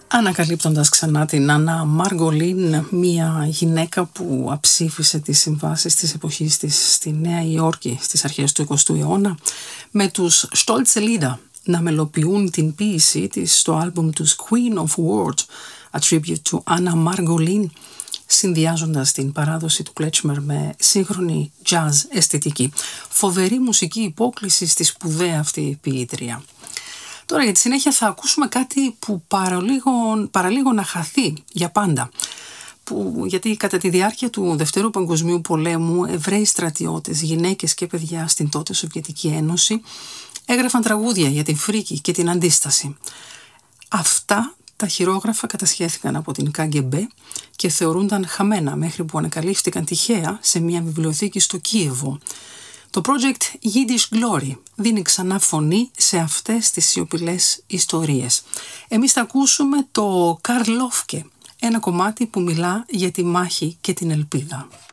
Ανακαλύπτοντας ξανά την Άννα Μαργολίν, μια γυναίκα που αψήφισε τις συμβάσεις της εποχής της στη Νέα Υόρκη στις αρχές του 20ου αιώνα, με τους Stolze Lieder να μελοποιούν την ποίησή της στο άλμπουμ τους Queen of Words, a tribute to Anna Margolin, συνδυάζοντας την παράδοση του κλέτσμερ με σύγχρονη jazz αισθητική. Φοβερή μουσική υπόκληση στη σπουδαία αυτή ποιήτρια. Τώρα για τη συνέχεια θα ακούσουμε κάτι που παραλίγο να χαθεί για πάντα. Γιατί κατά τη διάρκεια του Δευτέρου Παγκοσμίου Πολέμου, Εβραίοι στρατιώτες, γυναίκες και παιδιά στην τότε Σοβιετική Ένωση έγραφαν τραγούδια για την φρίκη και την αντίσταση. Αυτά τα χειρόγραφα κατασχέθηκαν από την KGB και θεωρούνταν χαμένα μέχρι που ανακαλύφθηκαν τυχαία σε μια βιβλιοθήκη στο Κίεβο. Το project Yiddish Glory δίνει ξανά φωνή σε αυτές τις σιωπηλές ιστορίες. Εμείς θα ακούσουμε το Καρλόφκε, ένα κομμάτι που μιλά για τη μάχη και την ελπίδα.